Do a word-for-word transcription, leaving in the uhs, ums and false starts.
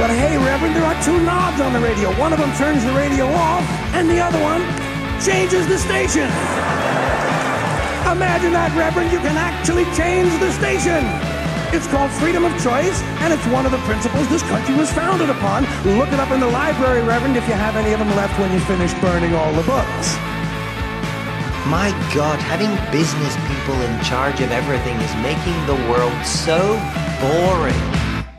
But hey, Reverend, there are two knobs on the radio. One of them turns the radio off, and the other one changes the station. Imagine that, Reverend. You can actually change the station. It's called freedom of choice, and it's one of the principles this country was founded upon. Look it up in the library, Reverend, if you have any of them left when you finish burning all the books. My God, having business people in charge of everything is making the world so boring.